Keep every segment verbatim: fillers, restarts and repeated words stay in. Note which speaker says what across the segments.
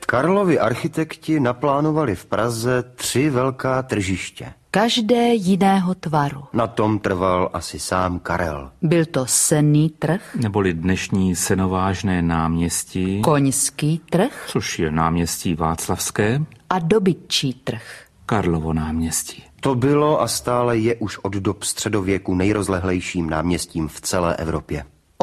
Speaker 1: Karlovi architekti naplánovali v Praze tři velká tržiště.
Speaker 2: Každé jiného tvaru.
Speaker 1: Na tom trval asi sám Karel.
Speaker 2: Byl to senný trh,
Speaker 3: Neboli dnešní Senovážné náměstí,
Speaker 2: koňský trh
Speaker 3: což je náměstí Václavské,
Speaker 2: a dobytčí trh.
Speaker 3: Karlovo náměstí.
Speaker 1: To bylo a stále je už od dob středověku nejrozlehlejším náměstím v celé Evropě.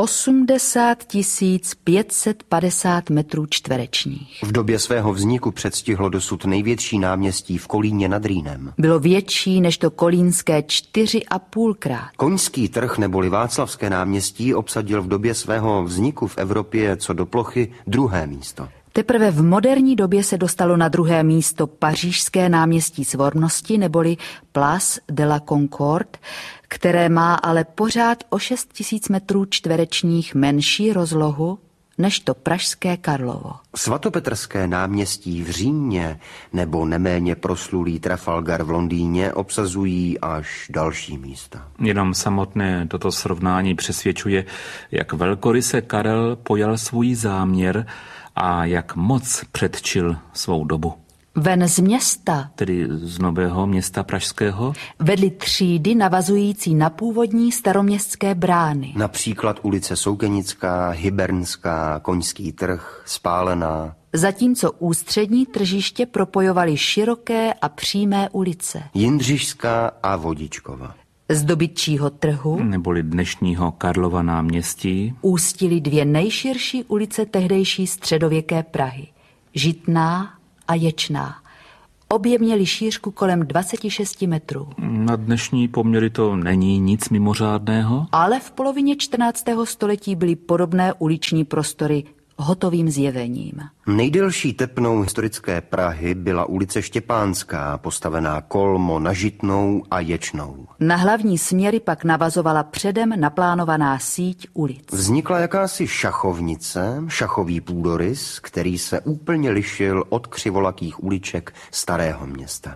Speaker 2: osmdesát tisíc pět set padesát metrů čtverečních.
Speaker 1: V době svého vzniku předstihlo dosud největší náměstí v Kolíně nad Rýnem.
Speaker 2: Bylo větší než to kolínské čtyři a půlkrát.
Speaker 1: Koňský trh neboli Václavské náměstí obsadil v době svého vzniku v Evropě co do plochy druhé místo.
Speaker 2: Teprve v moderní době se dostalo na druhé místo pařížské náměstí Svornosti neboli Place de la Concorde, které má ale pořád o šest tisíc metrů čtverečních menší rozlohu než to pražské Karlovo.
Speaker 1: Svatopetrské náměstí v Římě nebo neméně proslulý Trafalgar v Londýně obsazují až další místa.
Speaker 3: Jenom samotné toto srovnání přesvědčuje, jak velkoryse Karel pojal svůj záměr a jak moc předčil svou dobu.
Speaker 2: Ven z města,
Speaker 3: Tedy z Nového Města pražského,
Speaker 2: vedly třídy navazující na původní staroměstské brány.
Speaker 1: Například ulice Soukenická, Hybernská, Koňský trh, Spálená.
Speaker 2: Zatímco ústřední tržiště propojovaly široké a přímé ulice.
Speaker 1: Jindřišská a Vodičkova.
Speaker 2: Z dobytčího trhu
Speaker 3: neboli dnešního Karlova náměstí,
Speaker 2: ústily dvě nejširší ulice tehdejší středověké Prahy. Žitná a Ječná. Obě měly šířku kolem dvacet šest metrů.
Speaker 3: Na dnešní poměry to není nic mimořádného.
Speaker 2: Ale v polovině čtrnáctého století byly podobné uliční prostory hotovým zjevením.
Speaker 1: Nejdelší tepnou historické Prahy byla ulice Štěpánská, postavená kolmo na Žitnou a Ječnou.
Speaker 2: Na hlavní směry pak navazovala předem naplánovaná síť ulic.
Speaker 1: Vznikla jakási šachovnice, šachový půdorys, který se úplně lišil od křivolakých uliček Starého Města.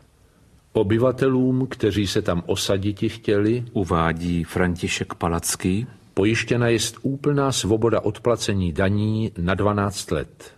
Speaker 4: Obyvatelům, kteří se tam osaditi chtěli,
Speaker 3: Uvádí František Palacký,
Speaker 4: pojištěna jest úplná svoboda od placení daní na dvanáct let.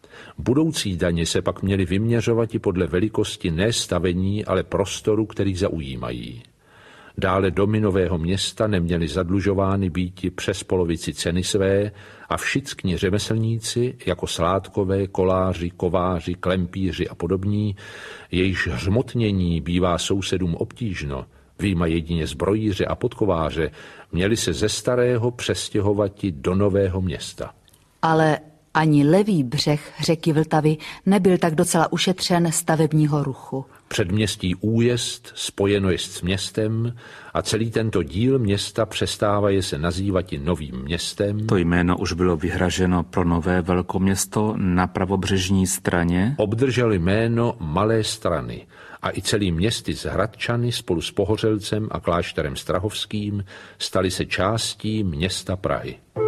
Speaker 4: Budoucí daně se pak měly vyměřovat i podle velikosti ne stavení, ale prostoru, který zaujímají. Dále domy Nového Města neměly zadlužovány býti přes polovici ceny své a všichni řemeslníci, jako sládkové, koláři, kováři, klempíři a podobní, jejichž hřmotnění bývá sousedům obtížno, vyjma jedině zbrojíře a podkováře, měli se ze Starého přestěhovati do Nového Města.
Speaker 2: Ale ani levý břeh řeky Vltavy nebyl tak docela ušetřen stavebního ruchu.
Speaker 4: Předměstí Újezd spojeno jest s městem a celý tento díl města přestávaje se nazývati Novým Městem.
Speaker 3: To jméno už bylo vyhraženo pro nové velkoměsto na pravobřežní straně.
Speaker 4: Obdrželi jméno Malé Strany a i celý městy z Hradčany spolu s Pohořelcem a klášterem Strahovským stali se částí města Prahy.